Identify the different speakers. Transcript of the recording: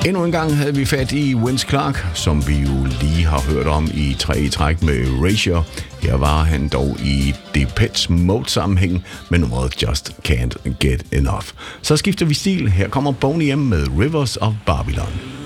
Speaker 1: Endnu en gang havde vi fat i Vince Clarke, som vi jo lige har hørt om i 3 træk med Erasure. Her var han dog i Depeche Mode-sammenhæng med nummeret Just Can't Get Enough. Så skifter vi stil. Her kommer Boney M med Rivers of Babylon.